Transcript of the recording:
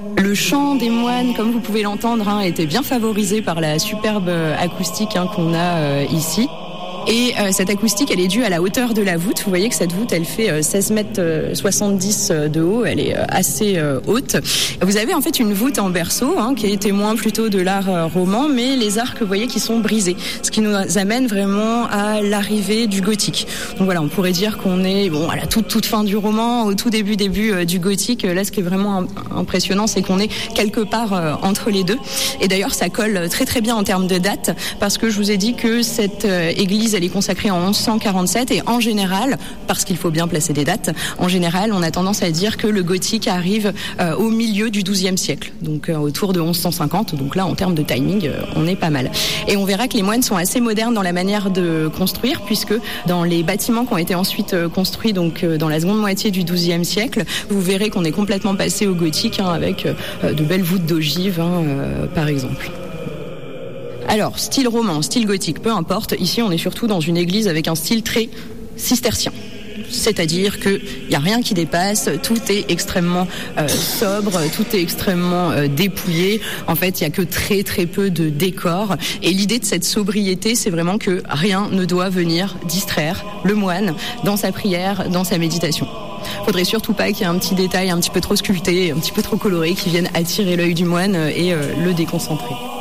Le chant des moines, comme vous pouvez l'entendre, était bien favorisé par la superbe acoustique qu'on a ici. Et cette acoustique, elle est due à la hauteur de la voûte. Vous voyez que cette voûte, elle fait 16 mètres 70 de haut. Elle est assez haute. Vous avez en fait une voûte en berceau qui est témoin plutôt de l'art roman, mais les arcs, vous voyez, qui sont brisés. Ce qui nous amène vraiment à l'arrivée du gothique. Donc voilà, on pourrait dire qu'on est à la toute fin du roman, au tout début du gothique. Là, ce qui est vraiment impressionnant, c'est qu'on est quelque part entre les deux. Et d'ailleurs, ça colle très très bien en termes de date, parce que je vous ai dit que cette église, elle est consacrée en 1147 et en général, parce qu'il faut bien placer des dates, en général, on a tendance à dire que le gothique arrive au milieu du XIIe siècle, donc autour de 1150. Donc là, en termes de timing, on est pas mal. Et on verra que les moines sont assez modernes dans la manière de construire, puisque dans les bâtiments qui ont été ensuite construits donc dans la seconde moitié du XIIe siècle, vous verrez qu'on est complètement passé au gothique avec de belles voûtes d'ogives, par exemple. Alors, style roman, style gothique, peu importe. Ici, on est surtout dans une église avec un style très cistercien. C'est-à-dire qu'il n'y a rien qui dépasse, tout est extrêmement sobre, tout est extrêmement dépouillé. En fait, il n'y a que très très peu de décor. Et l'idée de cette sobriété, c'est vraiment que rien ne doit venir distraire le moine dans sa prière, dans sa méditation. Faudrait surtout pas qu'il y ait un petit détail un petit peu trop sculpté, un petit peu trop coloré qui vienne attirer l'œil du moine et le déconcentrer.